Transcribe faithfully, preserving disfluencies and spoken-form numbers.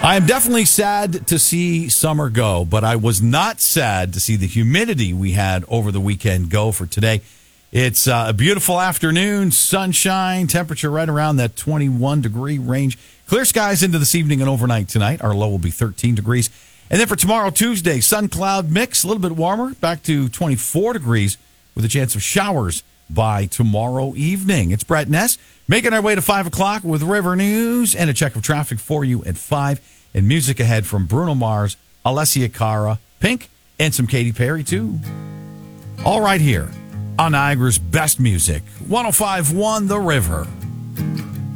I am definitely sad to see summer go, but I was not sad to see the humidity we had over the weekend go for today. It's uh, a beautiful afternoon, sunshine, temperature right around that twenty-one degree range. Clear skies into this evening and overnight tonight. Our low will be thirteen degrees. And then for tomorrow, Tuesday, sun cloud mix, a little bit warmer, back to twenty-four degrees with a chance of showers by tomorrow evening. It's Brett Ness making our way to five o'clock with River News and a check of traffic for you at five. And music ahead from Bruno Mars, Alessia Cara, Pink, and some Katy Perry, too. All right here on Niagara's Best Music, one oh five point one The River.